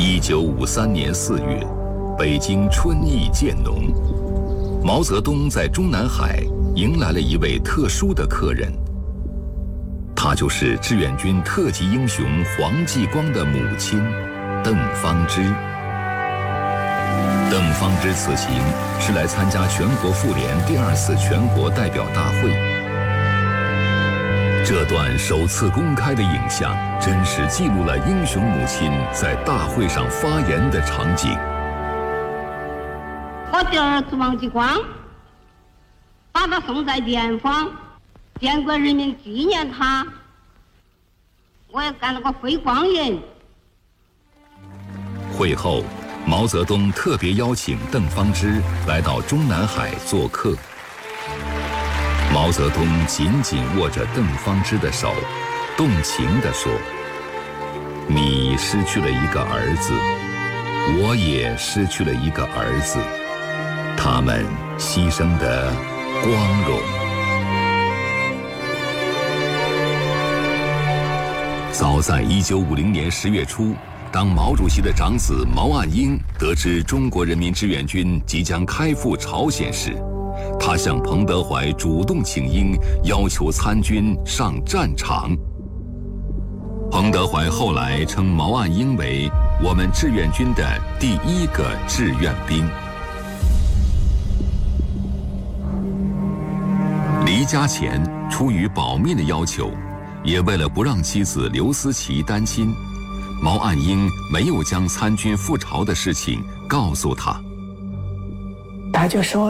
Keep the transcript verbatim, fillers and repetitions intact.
一九五三年四月，北京春意渐浓，毛泽东在中南海迎来了一位特殊的客人，他就是志愿军特级英雄黄继光的母亲邓芳芝。邓芳芝此行是来参加全国妇联第二次全国代表大会。这段首次公开的影像，真实记录了英雄母亲在大会上发言的场景。 我的儿子王继光，把他送在滇方，建国人民纪念他，我也干了个辉光人。 会后，毛泽东特别邀请邓芳芝来到中南海做客。毛泽东紧紧握着邓芳芝的手，动情地说：“你失去了一个儿子，我也失去了一个儿子，他们牺牲得光荣。”早在一九五零年十月初，当毛主席的长子毛岸英得知中国人民志愿军即将开赴朝鲜时，他向彭德怀主动请缨，要求参军上战场。彭德怀后来称毛岸英为我们志愿军的第一个志愿兵。离家前，出于保密的要求，也为了不让妻子刘思齐担心，毛岸英没有将参军赴朝的事情告诉他。 他就说